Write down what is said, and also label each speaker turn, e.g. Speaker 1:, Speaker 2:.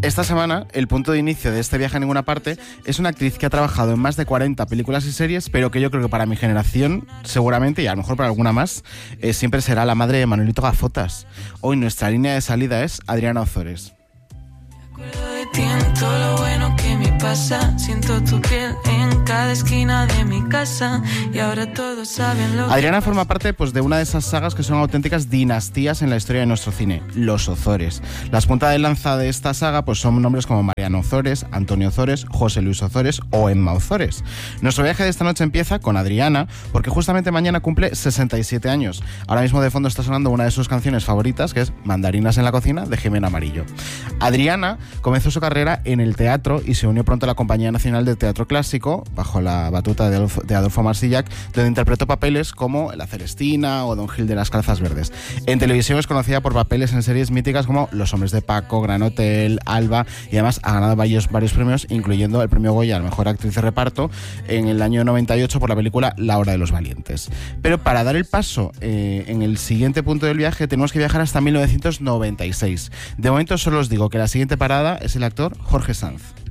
Speaker 1: Esta semana, el punto de inicio de este viaje a ninguna parte es una actriz que ha trabajado en más de 40 películas y series, pero que yo creo que para mi generación, seguramente, y a lo mejor para alguna más, siempre será la madre de Manuelito Gafotas. Hoy nuestra línea de salida es Adriana Ozores.
Speaker 2: Todo lo bueno que me pasa, siento tu piel en cada esquina de mi casa y ahora todos saben lo que
Speaker 1: Adriana forma parte de una de esas sagas que son auténticas dinastías en la historia de nuestro cine, los Ozores. Las puntas de lanza de esta saga son nombres como Mariano Ozores, Antonio Ozores, José Luis Ozores o Emma Ozores. Nuestro viaje de esta noche empieza con Adriana, porque justamente mañana cumple 67 años. Ahora mismo de fondo está sonando una de sus canciones favoritas, que es Mandarinas en la cocina, de Jimena Amarillo. Adriana comenzó su carrera en el teatro y se unió pronto a la Compañía Nacional de Teatro Clásico, bajo la batuta de Adolfo Marsillac, donde interpretó papeles como La Celestina o Don Gil de las Calzas Verdes. En televisión es conocida por papeles en series míticas como Los Hombres de Paco, Gran Hotel, Alba, y además ha ganado varios premios, incluyendo el premio Goya a la mejor actriz de reparto en el año 98 por la película La Hora de los Valientes. Pero para dar el paso en el siguiente punto del viaje tenemos que viajar hasta 1996. De momento solo os digo que la siguiente parada es el actor Jorge Sanz.